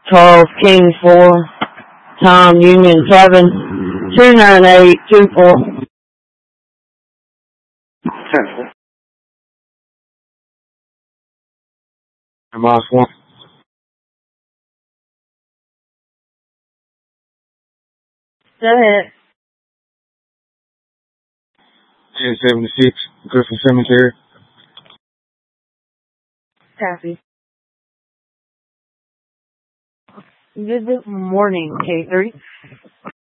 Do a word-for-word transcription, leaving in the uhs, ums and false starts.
Charles King four, Tom Union seven, two nine eight two four. Moss one. Go ahead. ten seventy-six, Griffin Cemetery. Copy. Good morning, K three.